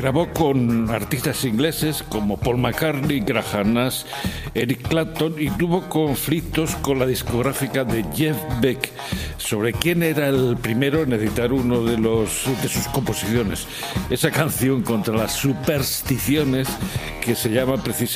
Grabó con artistas ingleses como Paul McCartney, Graham Nash, Eric Clapton y tuvo conflictos con la discográfica de Jeff Beck sobre quién era el primero en editar uno de sus composiciones. Esa canción contra las supersticiones que se llama precisamente